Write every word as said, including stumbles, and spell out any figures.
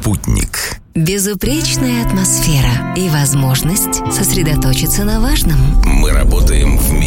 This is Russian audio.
Спутник. Безупречная атмосфера и возможность сосредоточиться на важном. Мы работаем вместе.